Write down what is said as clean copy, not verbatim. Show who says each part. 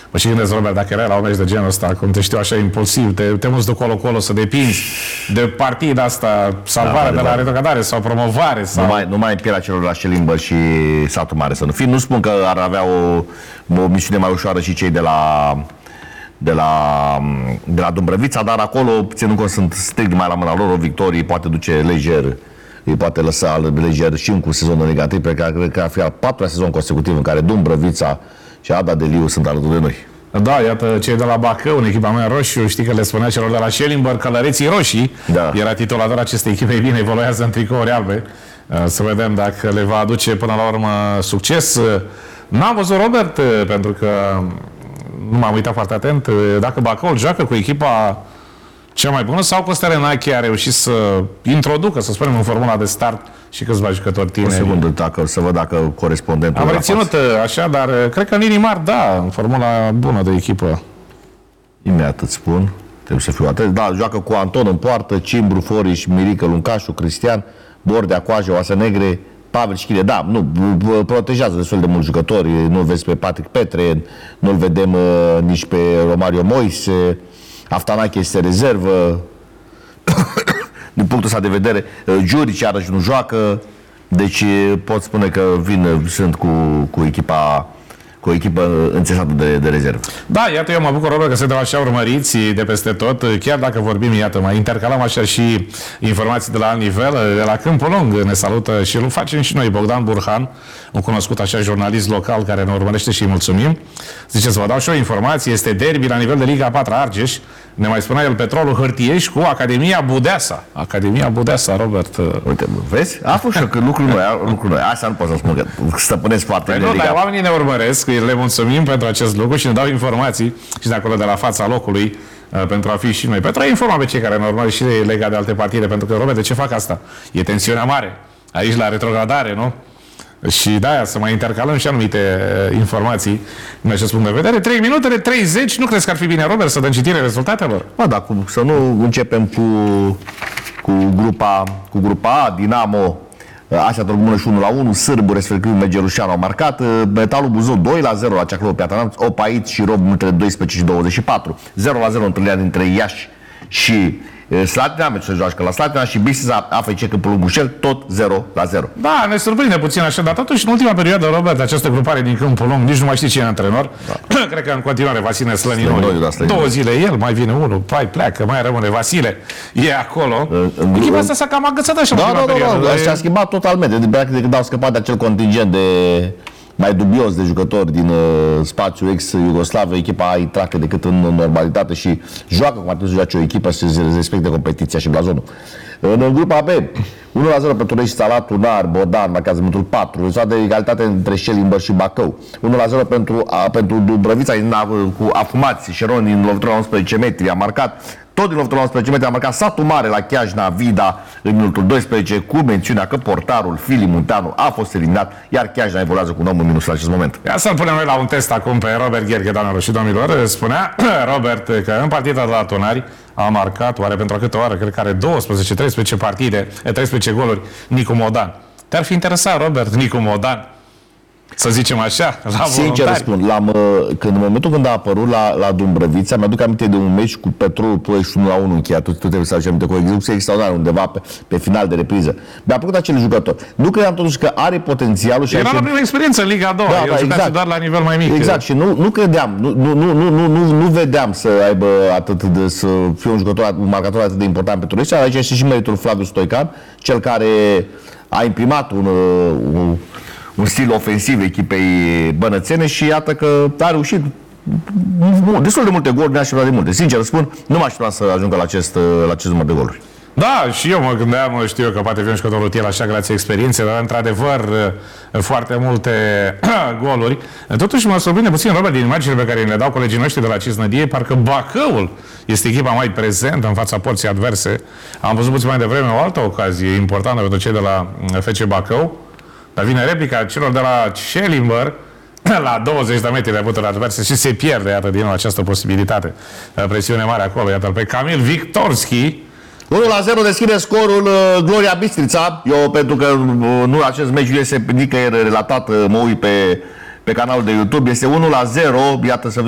Speaker 1: Mă și gândesc, Robert, dacă era la un meci de genul ăsta, cum te știu așa impulsiv, te muți de colo-colo să depinzi de partida asta, salvarea de la retrogradare sau promovare. Sau...
Speaker 2: Nu mai în pielea celor la Schellimber și Satul Mare să nu fie. Nu spun că ar avea o misiune mai ușoară și cei de la Dumbrăvița, dar acolo, ținând cont, sunt strict mai la mâna lor, o victorie poate duce lejer, îi poate lăsa lejer și încă un sezon negativ, pe care cred că ar fi al 4-lea sezon consecutiv în care Dumbrăvița și Ada Deliu sunt alături de noi.
Speaker 1: Da, iată, cei de la Bacău, în echipa mea roșu, știi că le spunea celor de la Schellimber călăreții roșii,
Speaker 2: da. Era
Speaker 1: titulator acestei echipe, bine, evoluează în tricouri albe. Să vedem dacă le va aduce până la urmă succes. N-am văzut, Robert, pentru că nu m-am uitat foarte atent, dacă Bacăul joacă cu echipa cea mai bună sau Costea Renache a reușit să introducă, să spunem, în formula de start și câțiva jucători tineri.
Speaker 2: O secundă, să văd dacă corespondentul...
Speaker 1: Am reținut așa, dar cred că în inimar, da, în formula bună de echipă.
Speaker 2: Imediat îți spun, trebuie să fiu atent. Da, joacă cu Anton în poartă, Cimbru, Foriș, Mirică, Luncașu, Cristian, Bordea, Coaje, Oase Negre, Pavel Șchile, da, nu, protejează destul de mulți jucători, nu-l vezi pe Patrick Petre, nu-l vedem nici pe Romario Moise, Aftanache este rezervă, din punctul ăsta de vedere, Giurici iarăși nu joacă, deci pot spune că sunt cu o echipă înțesată de rezervă.
Speaker 1: Da, iată, eu mă bucur, Robert, că suntem așa urmăriți de peste tot, chiar dacă vorbim, iată, mai intercalăm așa și informații de la alt nivel, de la Câmpul Lung ne salută și îl facem și noi, Bogdan Burhan, un cunoscut așa jurnalist local care ne urmărește și îi mulțumim. Zice, să vă dau și o informație, este derby la nivel de Liga 4 Argeș, ne mai spunea el Petrolul Hârtieș cu Academia Budeasa. Academia Budeasa, Robert.
Speaker 2: Uite, vezi? A fost și lucruri noi. Asta nu pot să spun că stăpânesc foarte bine.
Speaker 1: Dar oamenii ne urmăresc, le mulțumim pentru acest lucru și ne dau informații și de acolo de la fața locului pentru a fi și noi. Pentru a informa pe cei care ne urmăresc și legat de alte partide, pentru că, Robert, de ce fac asta? E tensiunea mare. Aici la retrogradare, nu? Și de-aia să mai intercalăm și anumite informații din acest punct de vedere. 3 minutele 30, nu crezi că ar fi bine, Robert, să dăm citire rezultatelor?
Speaker 2: Ba da, să nu începem cu grupa A, Dinamo, Asia Târgu și 1-1, Sârbu, respectiv Megerușanu au marcat, Metalul Buzău 2-0 la Ceaclău Piatanam, Opait și Rob între 12 și 24, 0-0 întâlnirea dintre Iași și Slatina, meciul se joacă la Slatina și Bistrița AFC Câmpul Lung Bușel, tot 0-0.
Speaker 1: Da, ne surprinde puțin așa, dar totuși în ultima perioadă, Robert, această grupare din Câmpul Lung, nici nu mai știi cine e antrenor. Da. Cred că în continuare Vasile Slăninoi. 2 zile el, mai vine unul, pleacă, mai rămâne Vasile. E acolo. Echipa asta s-a cam agățat așa în ultima perioadă.
Speaker 2: Da, și-a schimbat totalmente. Practic când au scăpat de acel contingent mai dubios de jucători din spațiul ex-Iugoslav, echipa a intrat decât în normalitate și joacă cum ar trebui să joace o echipă să se respecte competiția și blazonul. În grupa B, 1-0 pentru Rești Salat, Unar, Bodan, marchează minutul 4, rezultat de egalitate între Schellimber și Bacău. 1-0 pentru Dumbrăvița cu Afumați, Șeron din lovitura 11 metri, a marcat. Tot din lovitura 11 metri a marcat Satul Mare la Chiajna Vida în minutul 12 cu mențiunea că portarul Fili Munteanu a fost eliminat, iar Chiajna evoluează cu un om în minus la acest moment.
Speaker 1: Ia să-l punem noi la un test acum pe Robert Gherghe, doamnelor și domnilor. Spunea Robert că în partida de la Tonari a marcat, oare pentru a câte oară, cred că are 12-13 partide, 13 goluri, Nicu Modan. Te-ar fi interesat, Robert, Nicu Modan? Să zicem așa, la
Speaker 2: sincer răspund, în momentul când a apărut la Dumbrăvița, mi-aduc aminte de un meci cu Petrolul Ploiești 1-1 încheiat, tu trebuie să aduci aminte, cu o execuție extraordinară undeva pe final de repriză. Mi-a plăcut acel jucător. Nu credeam totuși că are potențialul și
Speaker 1: era la prima experiență în Liga 2, eu jucați doar la nivel mai mic.
Speaker 2: Exact, și nu credeam, nu vedeam să aibă să fie un jucător, un marcator atât de important pentru Rești. Aici este și meritul Flaviu Stoican, cel care a imprimat un stil ofensiv echipei bănățene și iată că a reușit destul de multe goluri, ne-aș de multe. Sincer spun, nu m-aș vrea să ajungă la acest număr de goluri.
Speaker 1: Da, și eu mă gândeam, știu eu că poate fi un jucător util așa grație experienței, dar într-adevăr foarte multe goluri. Totuși mă surprinde puțin, Robert, din imaginile pe care le dau colegii noștri de la Cisnădie, parcă Bacăul este echipa mai prezentă în fața porții adverse. Am văzut puțin mai devreme o altă ocazie importantă pentru cei de la FC Bacău, dar vine replica celor de la Schellimber la 20 de metri de avuturi adverse și se pierde, iată, din nou această posibilitate. Presiune mare acolo, iată, pe Camil Victorski.
Speaker 2: 1-0 deschide scorul Gloria Bistrița. Eu, pentru că nu acest meci este nicăieri relatat, mă uit pe canalul de YouTube. Este 1-0, iată să